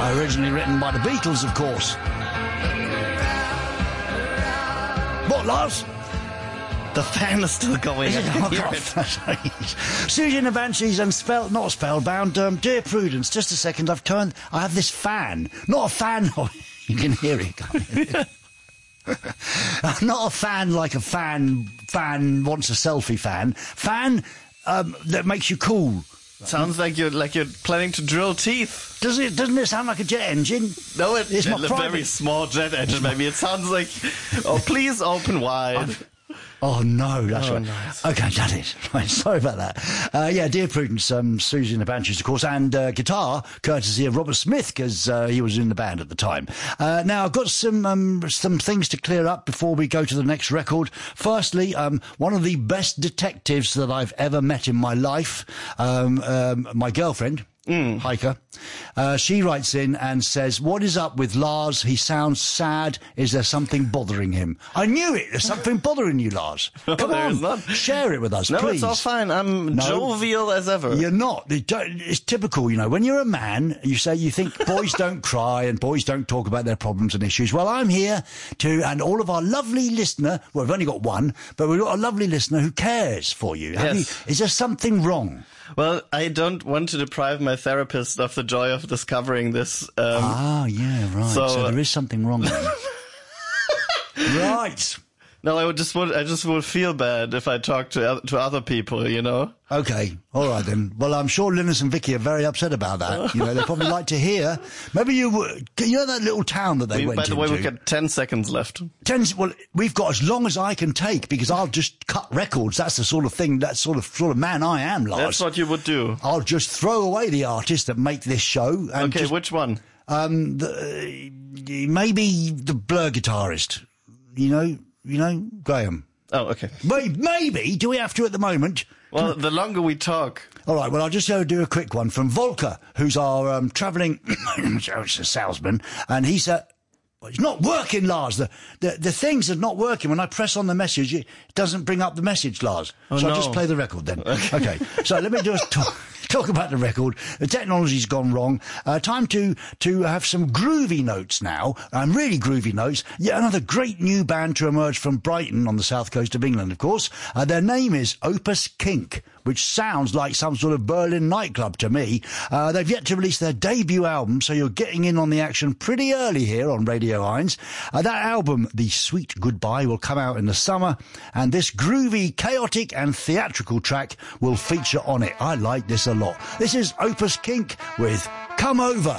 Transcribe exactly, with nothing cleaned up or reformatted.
Originally written by the Beatles, of course. What, Lars? The fan is still going. I can hear it. Susie and the Banshees and spell not spellbound. Um, dear Prudence, just a second. I've turned. I have this fan, not a fan. You can hear it. Can't you? Not a fan like a fan. Fan wants a selfie. Fan. Fan um, that makes you cool. Sounds like you're like you're planning to drill teeth. Does it? Doesn't it sound like a jet engine? No, it, it's a not private. Very small jet engine. Maybe it sounds like. Oh, please open wide. I've, Oh, no, that's oh, right. Nice. OK, that is. Right, sorry about that. Uh, yeah, Dear Prudence, um, Susie and the Banshees, of course, and uh, guitar, courtesy of Robert Smith, because uh, he was in the band at the time. Uh, now, I've got some um, some things to clear up before we go to the next record. Firstly, um, one of the best detectives that I've ever met in my life, um, um, my girlfriend, Mm. Hiker. Uh, she writes in and says, what is up with Lars? He sounds sad. Is there something bothering him? I knew it. There's something bothering you, Lars. No, Come there on. is not. Share it with us, no, please. It's all fine. I'm no, jovial as ever. You're not. It's typical, you know. When you're a man, you say you think boys don't cry and boys don't talk about their problems and issues. Well, I'm here to, and all of our lovely listener, well, we've only got one, but we've got a lovely listener who cares for you. Have yes. you is there something wrong? Well, I don't want to deprive my therapist of the joy of discovering this. Um, ah, yeah, right. So, so there is something wrong then. Right. No, I would just would I just would feel bad if I talked to to other people, you know. Okay, all right then. Well, I'm sure Linus and Vicky are very upset about that. You know, they probably like to hear. Maybe you, you know, that little town that they we, went by the into. way, we've got ten seconds left. Ten. Well, we've got as long as I can take because I'll just cut records. That's the sort of thing. That sort of sort of man I am, Lars. That's what you would do. I'll just throw away the artists that make this show. And okay, just, which one? Um, the, maybe the Blur guitarist. You know, you know, Graham. Oh, okay. Maybe. Do we have to at the moment? Well, the longer we talk. All right, well, I'll just uh, do a quick one from Volker, who's our um, travelling salesman, and he said, well, it's not working, Lars. The, the the things are not working. When I press on the message, it doesn't bring up the message, Lars. Oh, so no. I'll just play the record then. Okay, so let me just talk, talk about the record. The technology's gone wrong. Uh, time to to have some groovy notes now, um, really groovy notes. Yet another great new band to emerge from Brighton on the south coast of England, of course. Uh, their name is Opus Kink, which sounds like some sort of Berlin nightclub to me. Uh, they've yet to release their debut album, so you're getting in on the action pretty early here on Radio Hines. Uh, that album, The Sweet Goodbye, will come out in the summer, and this groovy, chaotic and theatrical track will feature on it. I like this a lot. This is Opus Kink with Come Over.